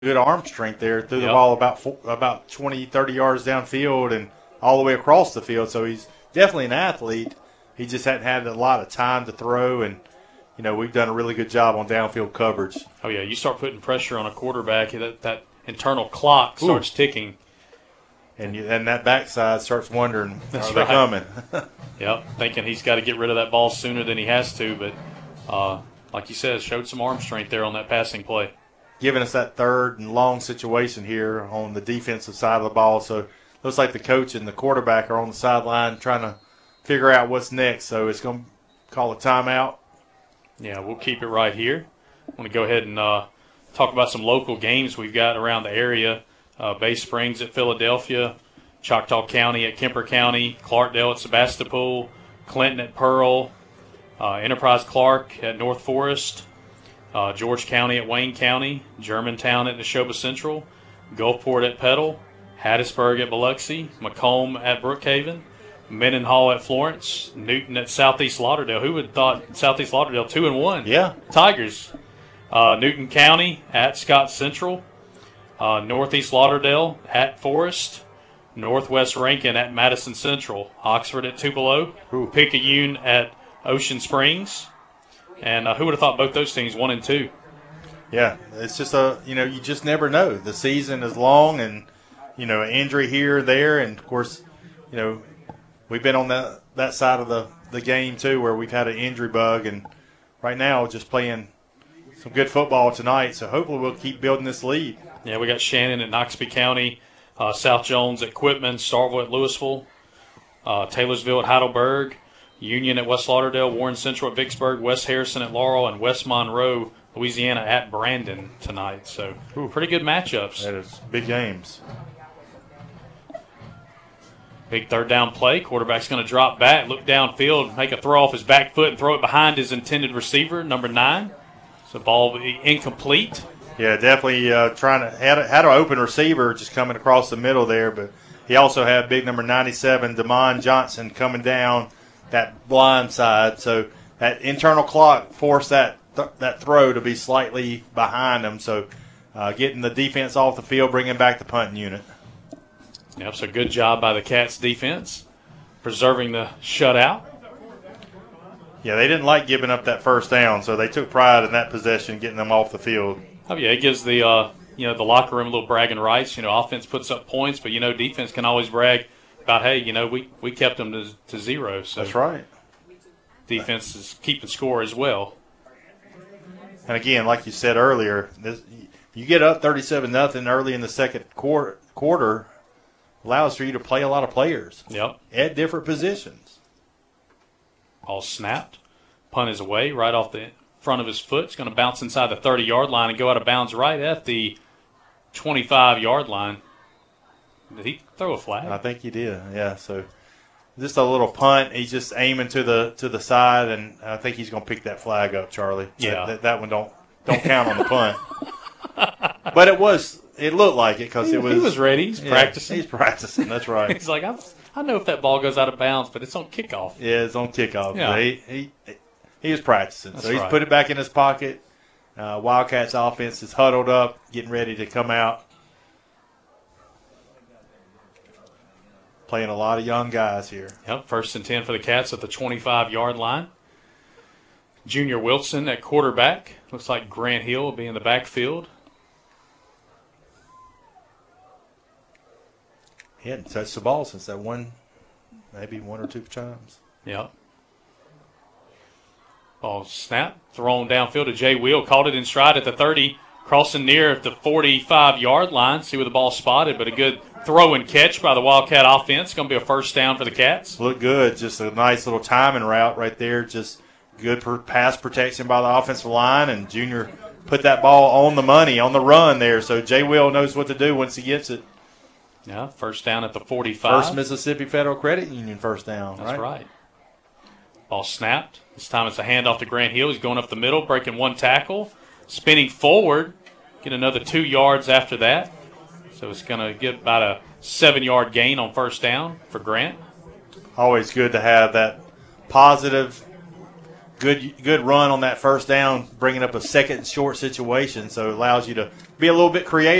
good arm strength there. Threw the Yep. ball about 20, 30 yards downfield and all the way across the field. So he's definitely an athlete. He just hadn't had a lot of time to throw, and we've done a really good job on downfield coverage. Oh, yeah, you start putting pressure on a quarterback, that internal clock starts ticking. And that backside starts wondering, That's are they right. coming? Yep, thinking he's got to get rid of that ball sooner than he has to. But like you said, showed some arm strength there on that passing play. Giving us that third and long situation here on the defensive side of the ball. So looks like the coach and the quarterback are on the sideline trying to figure out what's next. So it's going to call a timeout. Yeah, we'll keep it right here. I want to go ahead and talk about some local games we've got around the area. Bay Springs at Philadelphia, Choctaw County at Kemper County, Clarkdale at Sebastopol, Clinton at Pearl, Enterprise Clark at North Forest, George County at Wayne County, Germantown at Neshoba Central, Gulfport at Petal, Hattiesburg at Biloxi, Macomb at Brookhaven, Mendenhall at Florence, Newton at Southeast Lauderdale. Who would have thought Southeast Lauderdale 2-1? Yeah. Tigers. Newton County at Scott Central, Northeast Lauderdale at Forest, Northwest Rankin at Madison Central, Oxford at Tupelo, Picayune at Ocean Springs. And who would have thought both those teams 1 and 2? Yeah, it's just you just never know. The season is long, and an injury here or there, and of course, we've been on that side of the game too, where we've had an injury bug, and right now just playing some good football tonight. So hopefully we'll keep building this lead. Yeah, we got Shannon at Noxubee County, South Jones at Quitman, Starville at Louisville, Taylorsville at Heidelberg, Union at West Lauderdale, Warren Central at Vicksburg, West Harrison at Laurel, and West Monroe, Louisiana at Brandon tonight. So pretty good matchups. That is big games. Big third down play. Quarterback's going to drop back, look downfield, make a throw off his back foot, and throw it behind his intended receiver, number 9. So ball incomplete. Yeah, definitely had an open receiver just coming across the middle there, but he also had big number 97, Damon Johnson, coming down that blind side. So that internal clock forced that throw to be slightly behind him. So getting the defense off the field, bringing back the punting unit. Yep, so good job by the Cats defense, preserving the shutout. Yeah, they didn't like giving up that first down, so they took pride in that possession, getting them off the field. Oh yeah, it gives the the locker room a little bragging rights. Offense puts up points, but defense can always brag about, hey, we kept them to 0. So that's right. Defense is keeping score as well. And again, like you said earlier, you get up 37-0 early in the second quarter, allows for you to play a lot of players. Yep. At different positions. Ball snapped. Punt is away right off the front of his foot. It's going to bounce inside the 30-yard line and go out of bounds right at the 25-yard line. Did he throw a flag? I think he did, yeah. So just a little punt. He's just aiming to the side, and I think he's going to pick that flag up, Charlie. Yeah. That one don't count on the punt. But it looked like it because it was. He was ready. He's practicing. He's practicing. That's right. He's like, I know if that ball goes out of bounds, but it's on kickoff. Yeah, it's on kickoff. Yeah. He was practicing. That's so he's right. put it back in his pocket. Wildcats offense is huddled up, getting ready to come out. Playing a lot of young guys here. Yep, 1st and 10 for the Cats at the 25-yard line. Junior Wilson at quarterback. Looks like Grant Hill will be in the backfield. He hadn't touched the ball since that maybe one or two times. Yep. Ball snap, thrown downfield to Jay Wheel. Caught it in stride at the 30, crossing near the 45-yard line. See where the ball spotted, but a good throw and catch by the Wildcat offense. Going to be a first down for the Cats. Looked good. Just a nice little timing route right there. Just good pass protection by the offensive line, and Junior put that ball on the money, on the run there. So Jay Will knows what to do once he gets it. Yeah, first down at the 45. First Mississippi Federal Credit Union first down. That's right. Ball snapped. This time it's a handoff to Grant Hill. He's going up the middle, breaking one tackle, spinning forward, get another 2 yards after that. So it's going to get about a 7-yard gain on first down for Grant. Always good to have that positive good run on that first down, bringing up a second and short situation. So it allows you to be a little bit creative.